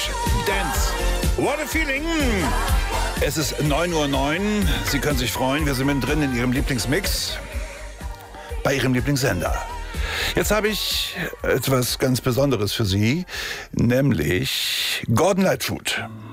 Dance. What a feeling. Es ist 9:09 Uhr. Sie können sich freuen. Wir sind mittendrin in Ihrem Lieblingsmix. Bei Ihrem Lieblingssender. Jetzt habe ich etwas ganz Besonderes für Sie, nämlich Gordon Lightfoot.